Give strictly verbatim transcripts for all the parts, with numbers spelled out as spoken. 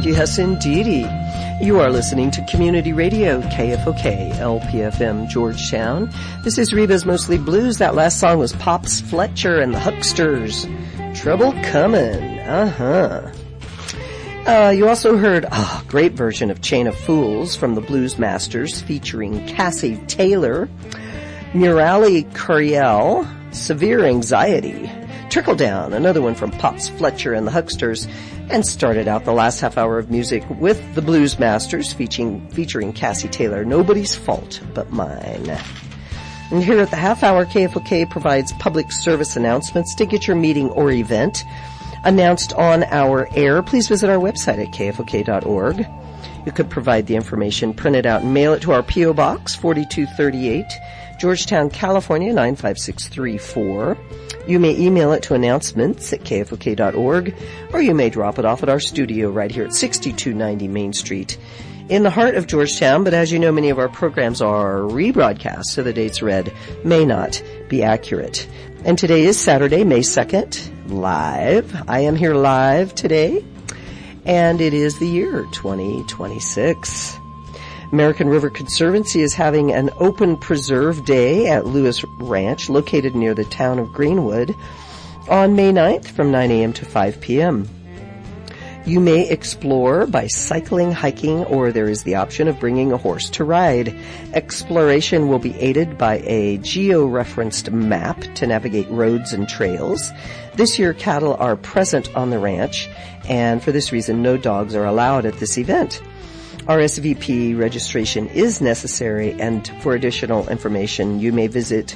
Yes, indeedy. You are listening to Community Radio, K F O K, L P F M, Georgetown. This is Reba's Mostly Blues. That last song was Pops Fletcher and the Hucksters. Trouble Comin'. Uh-huh. Uh, you also heard a oh, great version of Chain of Fools from the Blues Masters featuring Cassie Taylor, Murali Curiel, Severe Anxiety, Trickle Down, another one from Pops Fletcher and the Hucksters, and started out the last half hour of music with the Blues Masters featuring, featuring Cassie Taylor, Nobody's Fault But Mine. And here at the half hour, K F O K provides public service announcements. To get your meeting or event announced on our air, please visit our website at K F O K dot org. You could provide the information, print it out, and mail it to our P O Box, forty-two thirty-eight, Georgetown, California, nine five six three four. You may email it to announcements at K F O K dot org, or you may drop it off at our studio right here at sixty-two ninety Main Street in the heart of Georgetown. But as you know, many of our programs are rebroadcast, so the dates read may not be accurate. And today is Saturday, May second, live. I am here live today, and it is the year twenty twenty-six. American River Conservancy is having an open preserve day at Lewis Ranch, located near the town of Greenwood, on May ninth from nine a.m. to five p.m. You may explore by cycling, hiking, or there is the option of bringing a horse to ride. Exploration will be aided by a geo-referenced map to navigate roads and trails. This year, cattle are present on the ranch, and for this reason, no dogs are allowed at this event. R S V P registration is necessary, and for additional information, you may visit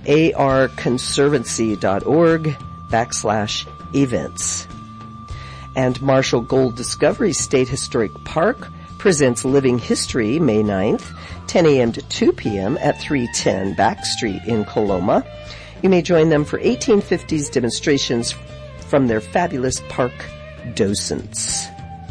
arconservancy.org backslash events. And Marshall Gold Discovery State Historic Park presents Living History May ninth, ten a.m. to two p.m. at three ten Back Street in Coloma. You may join them for eighteen fifties demonstrations from their fabulous park docents.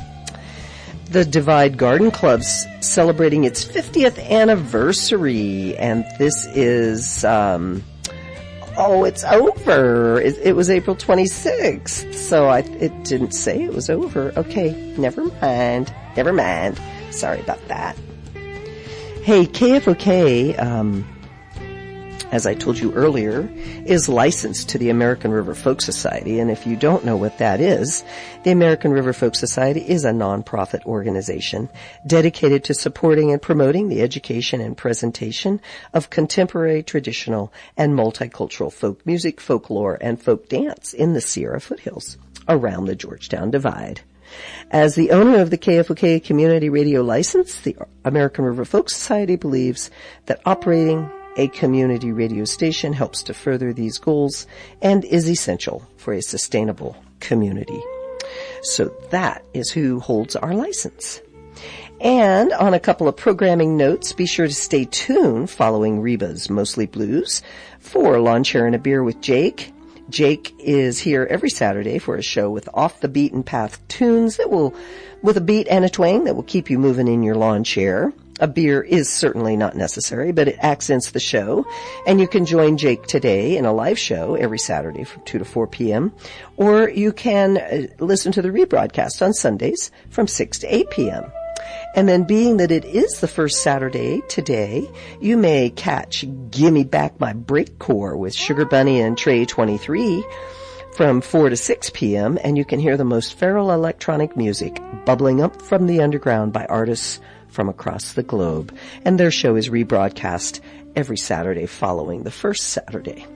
The Divide Garden Club's celebrating its fiftieth anniversary, and this is, um, oh, it's over. It, it was April twenty-sixth, so I, it didn't say it was over. Okay, never mind. Never mind. Sorry about that. Hey, K F O K, um, as I told you earlier, is licensed to the American River Folk Society, and if you don't know what that is, the American River Folk Society is a nonprofit organization dedicated to supporting and promoting the education and presentation of contemporary, traditional, and multicultural folk music, folklore, and folk dance in the Sierra foothills around the Georgetown Divide. As the owner of the K F O K Community Radio license, the American River Folk Society believes that operating a community radio station helps to further these goals and is essential for a sustainable community. So that is who holds our license. And on a couple of programming notes, be sure to stay tuned following Reba's Mostly Blues for Lawn Chair and a Beer with Jake. Jake is here every Saturday for a show with off-the-beaten-path tunes that will, with a beat and a twang that will keep you moving in your lawn chair. A beer is certainly not necessary, but it accents the show. And you can join Jake today in a live show every Saturday from two to four p.m. Or you can uh, listen to the rebroadcast on Sundays from six to eight p.m. And then being that it is the first Saturday today, you may catch Gimme Back My Breakcore with Sugar Bunny and Trey twenty-three from four to six p.m. And you can hear the most feral electronic music bubbling up from the underground by artists from across the globe. And their show is rebroadcast every Saturday following the first Saturday.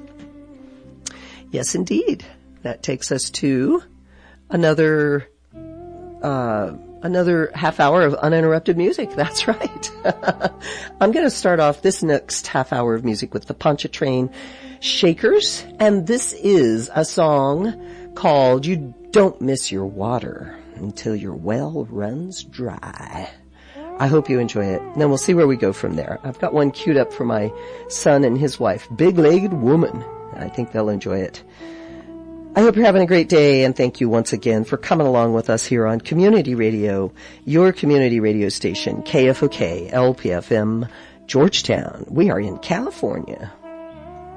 Yes, indeed. That takes us to another, uh, another half hour of uninterrupted music. That's right. I'm going to start off this next half hour of music with the Pontchartrain Shakers. And this is a song called You Don't Miss Your Water Until Your Well Runs Dry. I hope you enjoy it. And then we'll see where we go from there. I've got one queued up for my son and his wife, Big-Legged Woman. I think they'll enjoy it. I hope you're having a great day, and thank you once again for coming along with us here on Community Radio, your community radio station, K F O K, L P F M, Georgetown. We are in California.